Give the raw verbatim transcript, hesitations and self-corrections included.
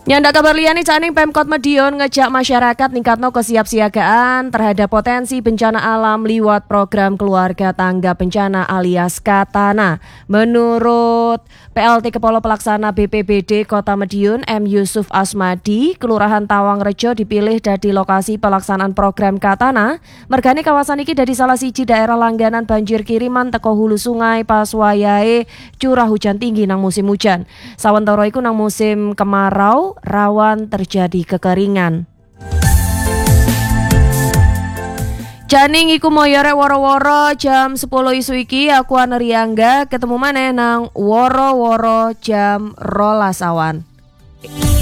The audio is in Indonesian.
Nyanda kabar liyane caning Pemkot Madiun ngejak masyarakat ningkatno kesiapsiagaan terhadap potensi bencana alam liwat program keluarga tangga bencana alias Katana. Menurut P L T Kepala Pelaksana B P B D Kota Madiun M Yusuf Asmadi, Kelurahan Tawangrejo dipilih dadi lokasi pelaksanaan program Katana. Mergane kawasan iki dadi salah siji daerah langganan banjir kiriman teko hulu sungai pas wayahe curah hujan tinggi nang musim hujan. Sawentara iku nang musim kemarau rawan terjadi kekeringan. Janing iku moyo rek woro-woro jam sepuluh isu iki aku Aneriangga ketemu maneh nang woro-woro jam rolas awan.